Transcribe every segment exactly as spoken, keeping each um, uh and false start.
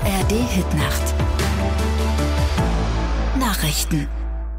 R D-Hitnacht. Nachrichten.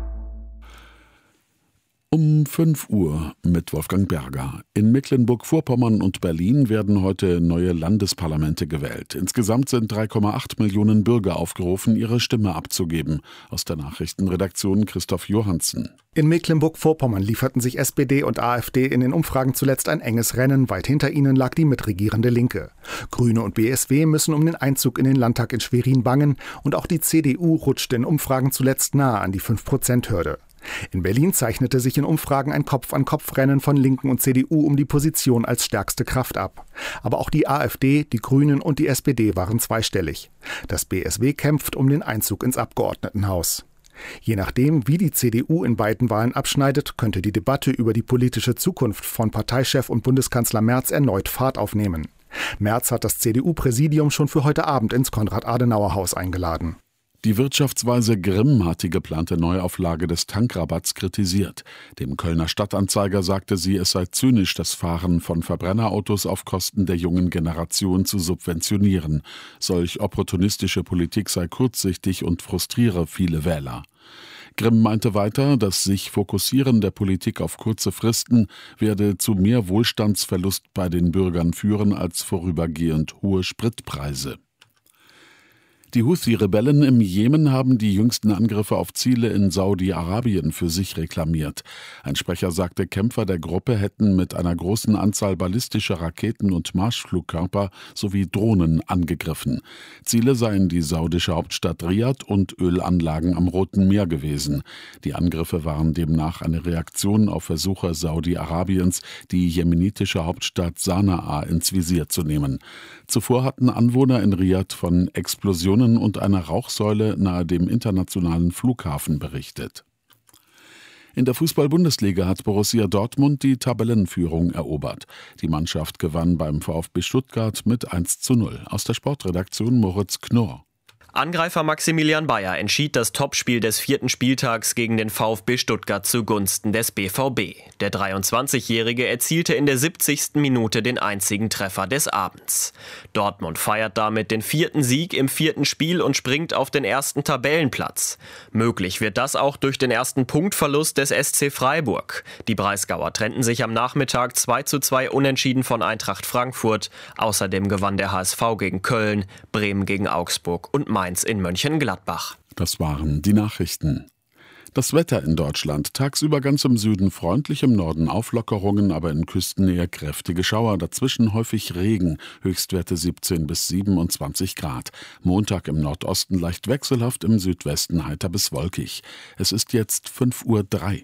Um fünf Uhr mit Wolfgang Berger. In Mecklenburg-Vorpommern und Berlin werden heute neue Landesparlamente gewählt. Insgesamt sind drei Komma acht Millionen Bürger aufgerufen, ihre Stimme abzugeben. Aus der Nachrichtenredaktion Christoph Johansen. In Mecklenburg-Vorpommern lieferten sich S P D und AfD in den Umfragen zuletzt ein enges Rennen. Weit hinter ihnen lag die mitregierende Linke. Grüne und B S W müssen um den Einzug in den Landtag in Schwerin bangen. Und auch die C D U rutschte in Umfragen zuletzt nahe an die fünf Prozent Hürde. In Berlin zeichnete sich in Umfragen ein Kopf-an-Kopf-Rennen von Linken und C D U um die Position als stärkste Kraft ab. Aber auch die AfD, die Grünen und die S P D waren zweistellig. Das B S W kämpft um den Einzug ins Abgeordnetenhaus. Je nachdem, wie die C D U in beiden Wahlen abschneidet, könnte die Debatte über die politische Zukunft von Parteichef und Bundeskanzler Merz erneut Fahrt aufnehmen. Merz hat das C D U-Präsidium schon für heute Abend ins Konrad-Adenauer-Haus eingeladen. Die Wirtschaftsweise Grimm hat die geplante Neuauflage des Tankrabatts kritisiert. Dem Kölner Stadtanzeiger sagte sie, es sei zynisch, das Fahren von Verbrennerautos auf Kosten der jungen Generation zu subventionieren. Solch opportunistische Politik sei kurzsichtig und frustriere viele Wähler. Grimm meinte weiter, das sich Fokussieren der Politik auf kurze Fristen werde zu mehr Wohlstandsverlust bei den Bürgern führen als vorübergehend hohe Spritpreise. Die Houthi-Rebellen im Jemen haben die jüngsten Angriffe auf Ziele in Saudi-Arabien für sich reklamiert. Ein Sprecher sagte, Kämpfer der Gruppe hätten mit einer großen Anzahl ballistischer Raketen und Marschflugkörper sowie Drohnen angegriffen. Ziele seien die saudische Hauptstadt Riad und Ölanlagen am Roten Meer gewesen. Die Angriffe waren demnach eine Reaktion auf Versuche Saudi-Arabiens, die jemenitische Hauptstadt Sanaa ins Visier zu nehmen. Zuvor hatten Anwohner in Riad von Explosionen und einer Rauchsäule nahe dem internationalen Flughafen berichtet. In der Fußball-Bundesliga hat Borussia Dortmund die Tabellenführung erobert. Die Mannschaft gewann beim VfB Stuttgart mit eins zu null. Aus der Sportredaktion Moritz Knorr. Angreifer Maximilian Bayer entschied das Topspiel des vierten Spieltags gegen den VfB Stuttgart zugunsten des B V B. Der dreiundzwanzigjährige erzielte in der siebzigsten Minute den einzigen Treffer des Abends. Dortmund feiert damit den vierten Sieg im vierten Spiel und springt auf den ersten Tabellenplatz. Möglich wird das auch durch den ersten Punktverlust des S C Freiburg. Die Breisgauer trennten sich am Nachmittag zwei zu zwei unentschieden von Eintracht Frankfurt. Außerdem gewann der H S V gegen Köln, Bremen gegen Augsburg und Mainz in Mönchengladbach. Das waren die Nachrichten. Das Wetter in Deutschland. Tagsüber ganz im Süden freundlich, im Norden Auflockerungen, aber in Küstennähe kräftige Schauer. Dazwischen häufig Regen, Höchstwerte siebzehn bis siebenundzwanzig Grad. Montag im Nordosten leicht wechselhaft, im Südwesten heiter bis wolkig. Es ist jetzt fünf Uhr drei.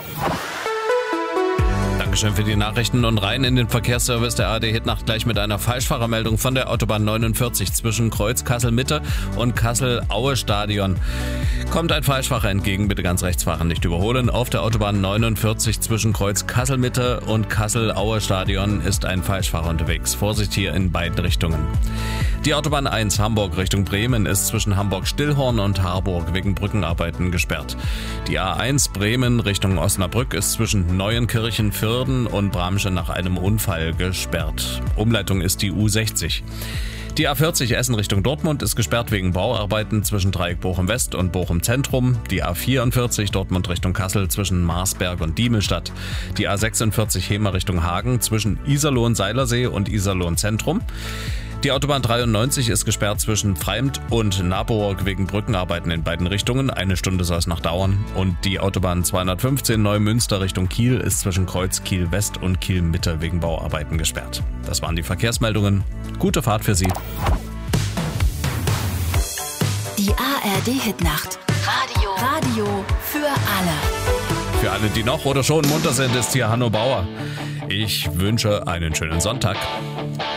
Dankeschön für die Nachrichten und rein in den Verkehrsservice der A R D-Hitnacht gleich mit einer Falschfahrermeldung von der Autobahn neunundvierzig zwischen Kreuz Kassel-Mitte und Kassel-Aue-Stadion. Kommt ein Falschfahrer entgegen, bitte ganz rechts fahren, nicht überholen. Auf der Autobahn neunundvierzig zwischen Kreuz Kassel-Mitte und Kassel-Aue-Stadion ist ein Falschfahrer unterwegs. Vorsicht hier in beiden Richtungen. Die Autobahn eins Hamburg Richtung Bremen ist zwischen Hamburg-Stillhorn und Harburg wegen Brückenarbeiten gesperrt. Die A eins Bremen Richtung Osnabrück ist zwischen Neuenkirchen, Firden und Bramsche nach einem Unfall gesperrt. Umleitung ist die U sechzig. Die A vierzig Essen Richtung Dortmund ist gesperrt wegen Bauarbeiten zwischen Dreieck Bochum West und Bochum Zentrum. Die A vierundvierzig Dortmund Richtung Kassel zwischen Marsberg und Diemelstadt. Die A sechsundvierzig Hemer Richtung Hagen zwischen Iserlohn-Seilersee und Iserlohn Zentrum. Die Autobahn dreiundneunzig ist gesperrt zwischen Freimt und Naburg wegen Brückenarbeiten in beiden Richtungen. Eine Stunde soll es noch dauern. Und die Autobahn zweihundertfünfzehn Neumünster Richtung Kiel ist zwischen Kreuz Kiel West und Kiel Mitte wegen Bauarbeiten gesperrt. Das waren die Verkehrsmeldungen. Gute Fahrt für Sie. Die A R D-Hitnacht. Radio. Radio für alle. Für alle, die noch oder schon munter sind, ist hier Hanno Bauer. Ich wünsche einen schönen Sonntag.